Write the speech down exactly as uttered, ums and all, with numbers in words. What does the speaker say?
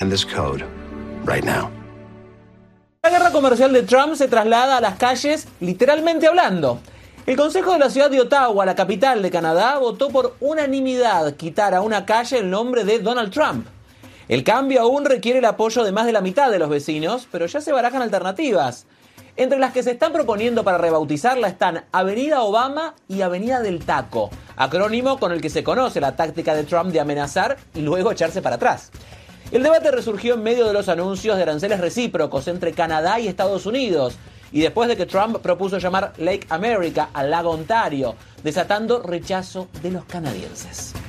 and this code right now. La guerra comercial de Trump se traslada a las calles, literalmente hablando. El Consejo de la Ciudad de Ottawa, la capital de Canadá, votó por unanimidad quitar a una calle el nombre de Donald Trump. El cambio aún requiere el apoyo de más de la mitad de los vecinos, pero ya se barajan alternativas. Entre las que se están proponiendo para rebautizarla están Avenida Obama y Avenida del Taco, acrónimo con el que se conoce la táctica de Trump de amenazar y luego echarse para atrás. El debate resurgió en medio de los anuncios de aranceles recíprocos entre Canadá y Estados Unidos, y después de que Trump propuso llamar Lake America al lago Ontario, desatando rechazo de los canadienses.